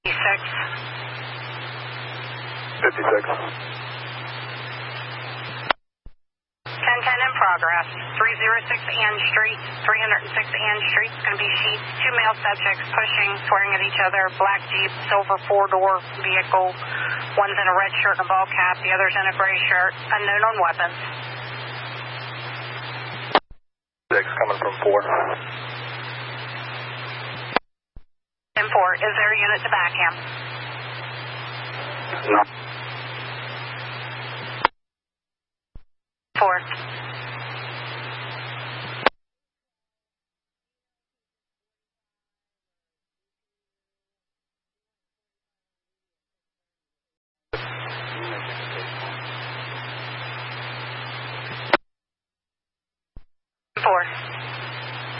56. 1010 in progress. 306 Ann Street, 306 Ann Street. It's going to be sheets. 2 male subjects pushing, swearing at each other. Black Jeep, silver 4-door vehicle. One's in a red shirt and a ball cap. The other's in a gray shirt. Unknown on weapons. 6 coming from 4. 10-4. Is there a unit to back him? No. 4. 4.